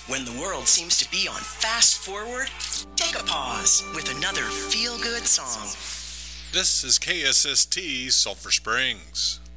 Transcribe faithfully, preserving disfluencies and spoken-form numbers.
When the world seems to be on fast forward, take a pause with another feel-good song. This is K S S T Sulphur Springs.